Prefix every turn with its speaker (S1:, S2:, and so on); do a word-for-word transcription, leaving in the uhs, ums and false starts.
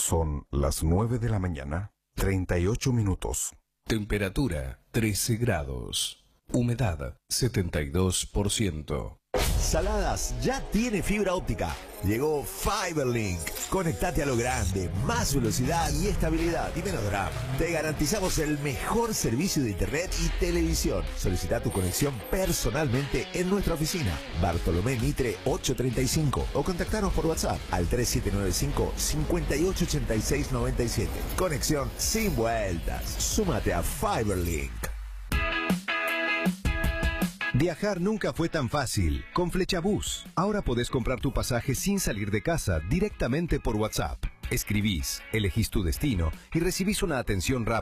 S1: Son las nueve de la mañana, treinta y ocho minutos.
S2: Temperatura trece grados. Humedad setenta y dos por ciento.
S3: Saladas ya tiene fibra óptica. Llegó Fiberlink. Conectate a lo grande, más velocidad y estabilidad y menos drama. Te garantizamos el mejor servicio de internet y televisión. Solicita tu conexión personalmente en nuestra oficina. Bartolomé Mitre ochocientos treinta y cinco o contactanos por WhatsApp al tres siete nueve cinco, cinco ocho ocho seis nueve siete. Conexión sin vueltas. Súmate a Fiberlink.
S4: Viajar nunca fue tan fácil. Con Flechabús, ahora podés comprar tu pasaje sin salir de casa directamente por WhatsApp. Escribís, elegís tu destino y recibís una atención rápida.